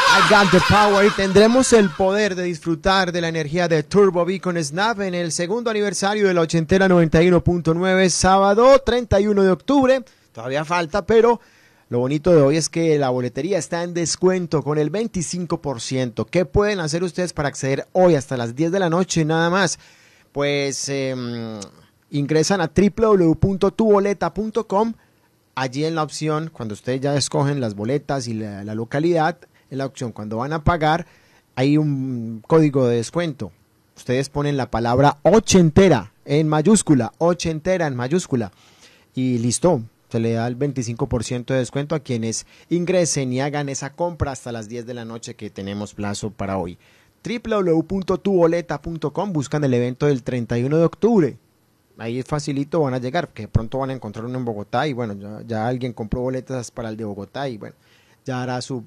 I got the power. Y tendremos el poder de disfrutar de la energía de Turbo B con Snap en el segundo aniversario de la ochentera 91.9, sábado 31 de octubre. Todavía falta, pero lo bonito de hoy es que la boletería está en descuento con el 25%. ¿Qué pueden hacer ustedes para acceder hoy hasta las 10 de la noche nada más? Pues ingresan a www.tuboleta.com. Allí en la opción, cuando ustedes ya escogen las boletas y la localidad, en la opción cuando van a pagar, hay un código de descuento. Ustedes ponen la palabra ochentera en mayúscula, y listo. Se le da el 25% de descuento a quienes ingresen y hagan esa compra hasta las 10 de la noche que tenemos plazo para hoy. www.tuboleta.com, buscan el evento del 31 de octubre. Ahí es facilito, van a llegar, que pronto van a encontrar uno en Bogotá y bueno, ya alguien compró boletas para el de Bogotá y bueno, ya hará su